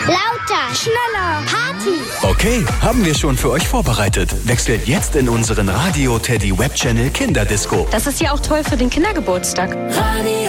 Lauter, schneller, Party. Okay, haben wir schon für euch vorbereitet. Wechselt jetzt in unseren Radio Teddy Web Channel Kinderdisco. Das ist ja auch toll für den Kindergeburtstag. Radio